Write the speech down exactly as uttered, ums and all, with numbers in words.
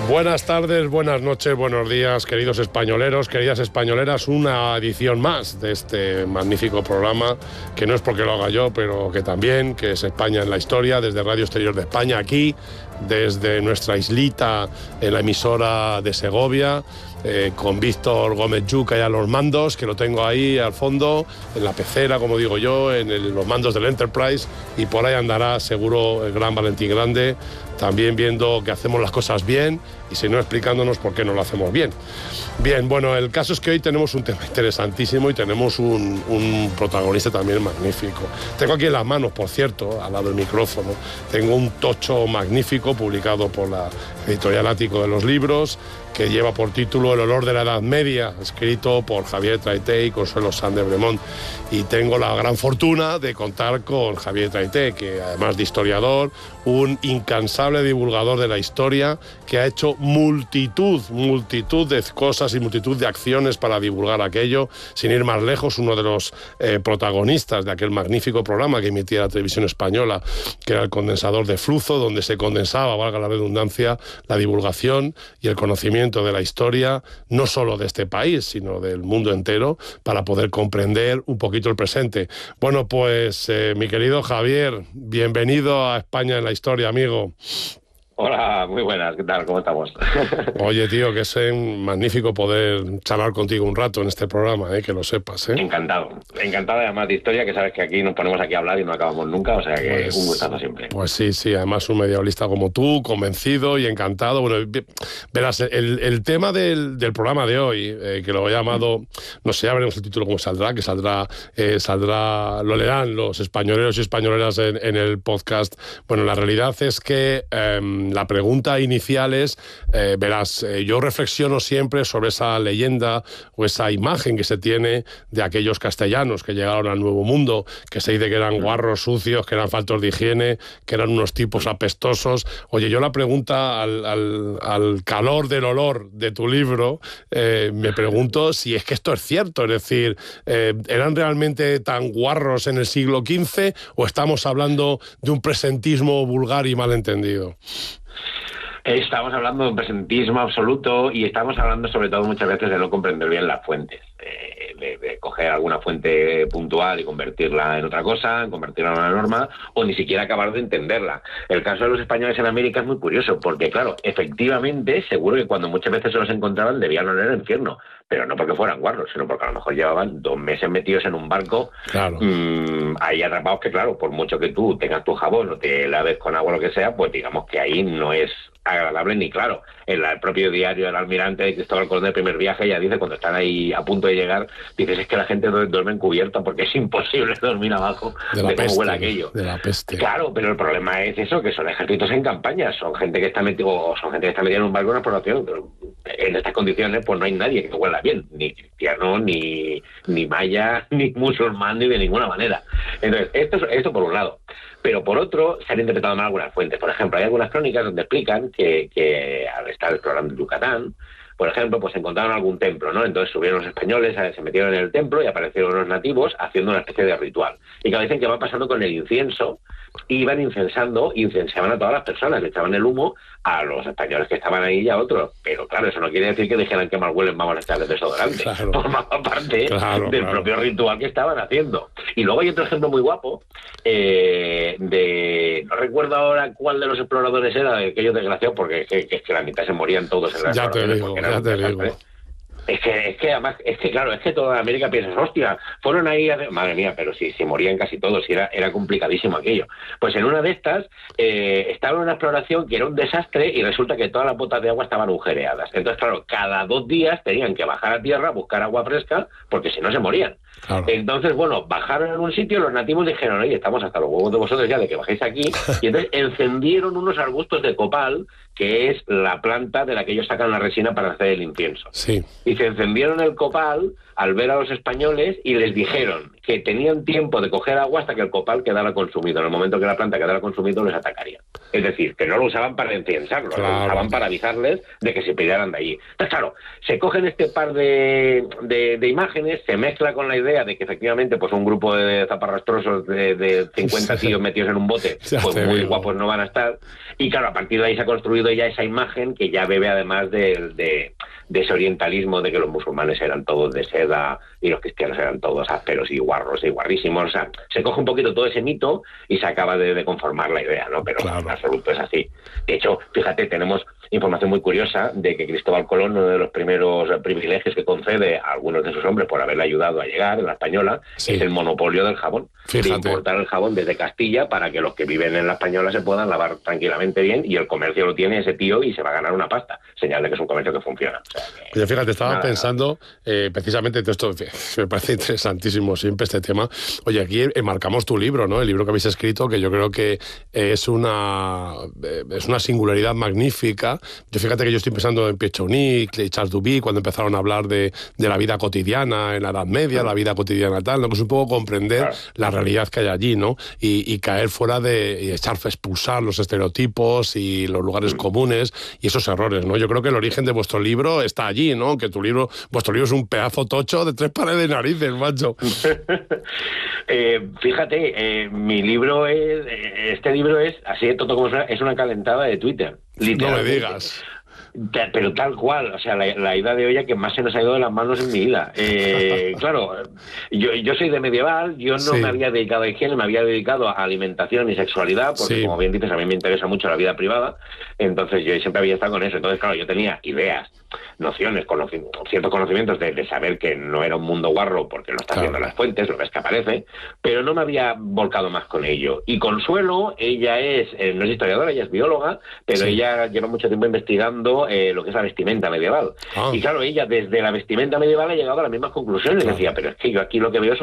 Buenas tardes, buenas noches, buenos días, queridos españoleros, queridas españoleras. Una edición más de este magnífico programa, que no es porque lo haga yo, pero que también, que es España en la Historia, desde Radio Exterior de España, aquí, desde nuestra islita, en la emisora de Segovia, eh, con Víctor Gómez Yuca y a los mandos, que lo tengo ahí al fondo, en la pecera, como digo yo, en el, los mandos del Enterprise, y por ahí andará seguro el gran Valentín Grande, también viendo que hacemos las cosas bien, y si no, explicándonos por qué no lo hacemos bien. Bien, bueno, el caso es que hoy tenemos un tema interesantísimo y tenemos un, un protagonista también magnífico. Tengo aquí en las manos, por cierto, al lado del micrófono, tengo un tocho magnífico publicado por la Editorial Ático de los Libros, que lleva por título El olor de la Edad Media, escrito por Javier Traité y Consuelo Sanz de Bremont. Y tengo la gran fortuna de contar con Javier Traité, que además de historiador, un incansable divulgador de la historia, que ha hecho multitud, multitud de cosas y multitud de acciones para divulgar aquello. Sin ir más lejos, uno de los eh, protagonistas de aquel magnífico programa que emitía la televisión española, que era el condensador de flujo, donde se condensaba, valga la redundancia, la divulgación y el conocimiento de la historia, no solo de este país, sino del mundo entero, para poder comprender un poquito el presente. Bueno, pues, eh, mi querido Javier, bienvenido a España en la Historia, amigo. Hola, muy buenas, ¿qué tal? ¿Cómo estamos? Oye, tío, que es un magnífico poder charlar contigo un rato en este programa, ¿eh? Que lo sepas, ¿eh? Encantado, encantado además de historia, que sabes que aquí nos ponemos aquí a hablar y no acabamos nunca, o sea que pues, un gustazo siempre. Pues sí, sí, además un medievalista como tú, convencido y encantado. Bueno, verás, el, el tema del, del programa de hoy, eh, que lo he llamado, no sé, ya veremos el título cómo saldrá, que saldrá, eh, saldrá, lo leerán los españoleros y españoleras en, en el podcast. Bueno, la realidad es que eh, la pregunta inicial es, eh, verás, eh, yo reflexiono siempre sobre esa leyenda o esa imagen que se tiene de aquellos castellanos que llegaron al Nuevo Mundo, que se dice que eran guarros sucios, que eran faltos de higiene, que eran unos tipos apestosos. Oye, yo la pregunta al, al, al calor del olor de tu libro, eh, me pregunto si es que esto es cierto, es decir, eh, ¿eran realmente tan guarros en el siglo quince o estamos hablando de un presentismo vulgar y malentendido? Estamos hablando de un presentismo absoluto y estamos hablando sobre todo muchas veces de no comprender bien las fuentes, eh, de, de coger alguna fuente puntual y convertirla en otra cosa, convertirla en una norma o ni siquiera acabar de entenderla. El caso de los españoles en América es muy curioso porque, claro, efectivamente, seguro que cuando muchas veces se los encontraban debían oler el infierno, pero no porque fueran guarros, sino porque a lo mejor llevaban dos meses metidos en un barco, claro. mmm, ahí atrapados, que claro, por mucho que tú tengas tu jabón o te laves con agua o lo que sea, pues digamos que ahí no es agradable ni claro. En el propio diario del almirante de Cristóbal Colón del primer viaje ya dice, cuando están ahí a punto de llegar, dices, es que la gente duerme encubierta porque es imposible dormir abajo de, la de peste, cómo huele aquello. De la peste. Claro, pero el problema es eso, que son ejércitos en campaña, son gente que está metida, o son gente que está metida en un barco de exploración. En estas condiciones pues no hay nadie que huela bien, ni cristiano, ni, ni maya, ni musulmán, ni de ninguna manera. Entonces, esto, esto por un lado. Pero por otro, se han interpretado mal algunas fuentes. Por ejemplo, hay algunas crónicas donde explican que, que al estar explorando Yucatán, por ejemplo, pues encontraron algún templo, ¿no? Entonces subieron los españoles, se metieron en el templo y aparecieron los nativos haciendo una especie de ritual. Y que dicen que va pasando con el incienso, iban incensando, incensaban a todas las personas, le echaban el humo a los españoles que estaban ahí y a otros. Pero claro, eso no quiere decir que dijeran que mal huelen, vamos a echarles desodorante. Claro. Formaba parte claro, del claro. propio ritual que estaban haciendo. Y luego hay otro ejemplo muy guapo, eh, de... no recuerdo ahora cuál de los exploradores era, de aquellos desgraciados, porque es que, es que la mitad se morían todos en las Ya te digo, ya te digo. Es que, es que además, es que claro, es que toda América piensas, hostia, fueron ahí, a... madre mía, pero si, si morían casi todos, y era, era complicadísimo aquello. Pues en una de estas, eh, estaba en una exploración que era un desastre y resulta que todas las botas de agua estaban agujereadas. Entonces, claro, cada dos días tenían que bajar a tierra a buscar agua fresca, porque si no se morían. Claro. Entonces, bueno, bajaron en un sitio, los nativos dijeron, oye, estamos hasta los huevos de vosotros ya de que bajéis aquí, y entonces encendieron unos arbustos de copal, que es la planta de la que ellos sacan la resina para hacer el incienso. Sí. Y se encendieron el copal al ver a los españoles y les dijeron que tenían tiempo de coger agua hasta que el copal quedara consumido. En el momento que la planta quedara consumido, les atacaría. Es decir, que no lo usaban para inciensarlo, claro. Lo usaban para avisarles de que se pidieran de allí. Entonces, claro, se cogen este par de, de, de imágenes, se mezcla con la idea de que efectivamente pues un grupo de zaparrastrosos de, de cincuenta tíos metidos en un bote, pues muy digo. guapos no van a estar. Y claro, a partir de ahí se ha construido ya esa imagen que ya bebe además de, de, de ese orientalismo de que los musulmanes eran todos de seda y los cristianos eran todos ásperos y guarros y guarrísimos. O sea, se coge un poquito todo ese mito y se acaba de, de conformar la idea, ¿no? Pero claro. En absoluto es así. De hecho, fíjate, tenemos información muy curiosa de que Cristóbal Colón, uno de los primeros privilegios que concede a algunos de sus hombres por haberle ayudado a llegar en la Española, sí. es el monopolio del jabón. Fíjate. De importar el jabón desde Castilla para que los que viven en la Española se puedan lavar tranquilamente bien, y el comercio lo tiene ese tío y se va a ganar una pasta. Señal de que es un comercio que funciona. O sea, que, Oye, fíjate, estaba nada, pensando eh, precisamente todo esto, me parece interesantísimo siempre este tema. Oye, aquí enmarcamos tu libro, ¿no? El libro que habéis escrito, que yo creo que es una, eh, es una singularidad magnífica. Yo fíjate que yo estoy pensando en Pierre Chauny y Charles Duby cuando empezaron a hablar de, de la vida cotidiana en la Edad Media, la vida cotidiana tal, ¿no? Que es un poco comprender claro. la realidad que hay allí, ¿no? Y, y caer fuera de, y echar, expulsar los estereotipos y los lugares mm. comunes y esos errores, ¿no? Yo creo que el origen de vuestro libro está allí, ¿no? Que tu libro, vuestro libro es un pedazo tocho de tres pares de narices, macho. eh, fíjate, eh, mi libro es, este libro es, así de tonto como suena, es una calentada de Twitter. No me digas. Pero tal cual, o sea, la, la ida de olla que más se nos ha ido de las manos en mi vida. Eh, claro, yo, yo soy de medieval, yo no sí. me había dedicado a higiene, me había dedicado a alimentación y sexualidad, porque sí. como bien dices, a mí me interesa mucho la vida privada, entonces yo siempre había estado con eso. Entonces, claro, yo tenía ideas, nociones, conoci- ciertos conocimientos de, de saber que no era un mundo guarro, porque lo estás claro. viendo en las fuentes, lo ves que aparece, pero no me había volcado más con ello. Y Consuelo, ella es, eh, no es historiadora, ella es bióloga, pero sí. ella lleva mucho tiempo investigando Eh, lo que es la vestimenta medieval. Ah. Y claro, ella desde la vestimenta medieval ha llegado a las mismas conclusiones. Claro. Decía, pero es que yo aquí lo que veo es